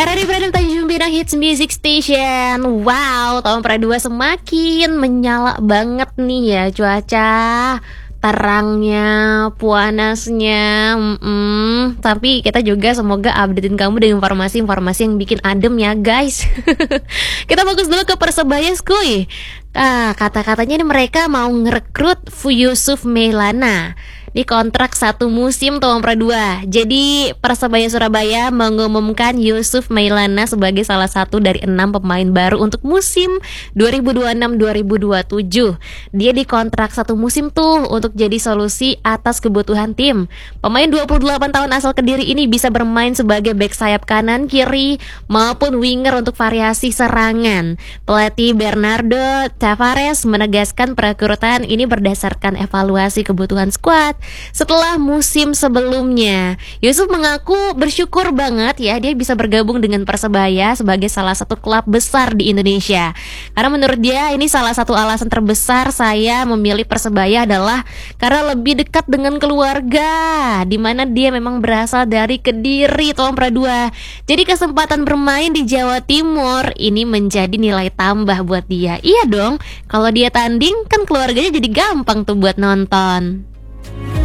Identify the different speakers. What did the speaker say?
Speaker 1: RRI Prime Tanjung Pinang Hits Music Station. Wow, tahun perdua semakin menyala banget nih ya cuaca. Terangnya, panasnya, tapi kita juga semoga updatein kamu dengan informasi-informasi yang bikin adem ya guys. Kita fokus dulu ke Persebaya skuy. Kata-katanya ini mereka mau ngerekrut Yusuf Mailana di kontrak 1 musim tahun perdua. Jadi Persebaya Surabaya mengumumkan Yusuf Mailana sebagai salah satu dari 6 pemain baru untuk musim 2026-2027. Dia dikontrak 1 musim tuh untuk jadi solusi atas kebutuhan tim. Pemain 28 tahun asal Kediri ini bisa bermain sebagai bek sayap kanan, kiri maupun winger untuk variasi serangan. Pelatih Bernardo Tavares menegaskan perekrutan ini berdasarkan evaluasi kebutuhan skuad setelah musim sebelumnya. Yusuf mengaku bersyukur banget ya dia bisa bergabung dengan Persebaya sebagai salah satu klub besar di Indonesia. Karena menurut dia ini salah satu alasan terbesar saya memilih Persebaya adalah karena lebih dekat dengan keluarga, dimana dia memang berasal dari Kediri tahun perdua. Jadi kesempatan bermain di Jawa Timur ini menjadi nilai tambah buat dia. Iya dong, kalau dia tanding kan keluarganya jadi gampang tuh buat nonton.